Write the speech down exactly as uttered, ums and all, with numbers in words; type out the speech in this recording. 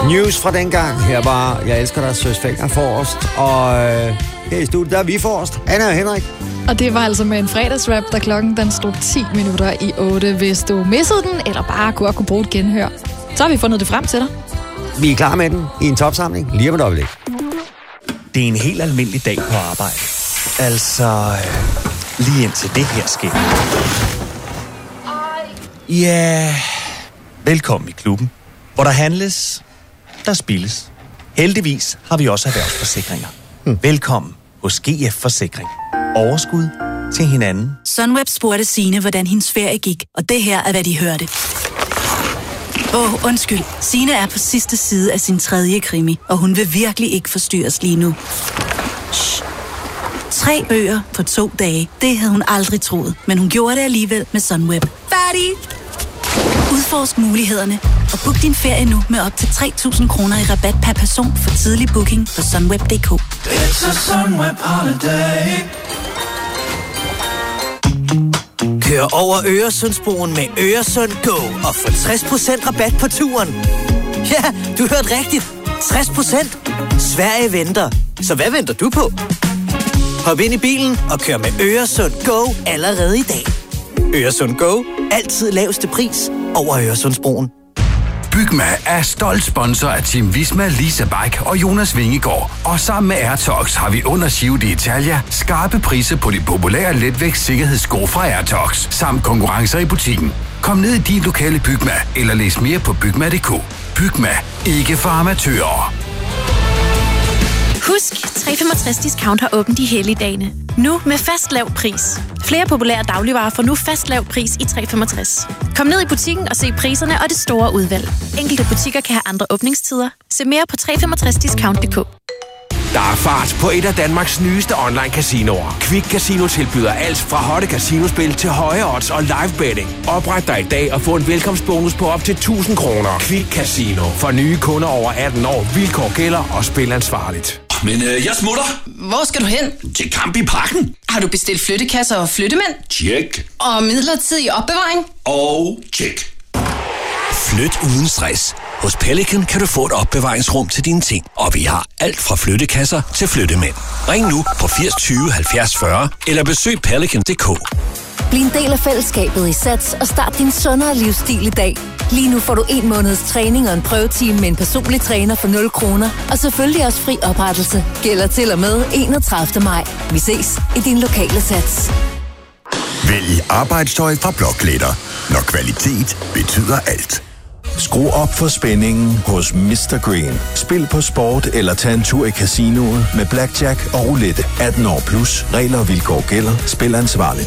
News fra dengang. Her var Jeg elsker dig, Søs Fenger forrest. Og øh, her i studiet, der er vi forrest. Anna og Henrik. Og det var altså med en fredagsrap, da klokken den stod ti minutter i otte. Hvis du missede den, eller bare kunne, kunne bruge et genhør, så har vi fundet det frem til dig. Vi er klar med den i en topsamling. Lige om et øjeblik. Det er en helt almindelig dag på arbejde. Altså, øh, lige indtil det her sker. Ja, yeah. Velkommen i klubben, hvor der handles, der spilles. Heldigvis har vi også erhvervsforsikringer. Hmm. Velkommen hos G F Forsikring. Overskud til hinanden. Sunweb spurgte Signe, hvordan hendes ferie gik, og det her er, hvad de hørte. Åh, oh, undskyld. Signe er på sidste side af sin tredje krimi, og hun vil virkelig ikke forstyrres lige nu. Shh. Tre bøger på to dage. Det havde hun aldrig troet, men hun gjorde det alligevel med Sunweb. Færdig! Udforsk mulighederne og book din ferie nu med op til tre tusind kroner i rabat per person for tidlig booking på sunweb punktum d k. It's a Sunweb holiday. Kør over Øresundsbroen med Øresund Go og få tres procent rabat på turen. Ja, du hørte rigtigt. tres procent. Sverige venter. Så hvad venter du på? Hop ind i bilen og kør med Øresund Go allerede i dag. Øresund Go. Altid laveste pris over Øresundsbroen. Bygma er stolt sponsor af Team Visma, Lisa Bike og Jonas Vingegaard. Og sammen med Airtox har vi under Giro d'Italia skarpe priser på de populære letvægts sikkerhedssko fra Airtox, samt konkurrencer i butikken. Kom ned i din lokale Bygma, eller læs mere på bygma punktum d k. Bygma. Ikke for amatører. Husk, tre femogtres Discount har åbent de hellige dage. Nu med fast lav pris. Flere populære dagligvarer får nu fast lav pris i tre femogtres. Kom ned i butikken og se priserne og det store udvalg. Enkelte butikker kan have andre åbningstider. Se mere på tre femogtres discount punktum d k. Der er fart på et af Danmarks nyeste online casinoer. Quick Casino tilbyder alt fra hotte casinospil til høje odds og live betting. Opret dig i dag og få en velkomstbonus på op til tusind kroner. Quick Casino. For nye kunder over atten år. Vilkår gælder og spil ansvarligt. Men øh, jeg smutter. Hvor skal du hen? Til Kamp i Parken. Har du bestilt flyttekasser og flyttemænd? Tjek. Og midlertidig opbevaring? Og tjek. Flyt uden stress. Hos Pelican kan du få et opbevaringsrum til dine ting. Og vi har alt fra flyttekasser til flyttemænd. Ring nu på firs tyve halvfjerds fyrre eller besøg pelican punktum d k. Bliv en del af fællesskabet i Sats og start din sundere livsstil i dag. Lige nu får du en måneds træning og en prøvetime med en personlig træner for nul kroner. Og selvfølgelig også fri oprettelse. Gælder til og med enogtredivte maj. Vi ses i din lokale Sats. Vælg arbejdstøj fra Blåklæder, når kvalitet betyder alt. Skru op for spændingen hos mister Green. Spil på sport eller tag en tur i casinoet med blackjack og roulette. atten år plus. Regler og vilkår gælder. Spil ansvarligt.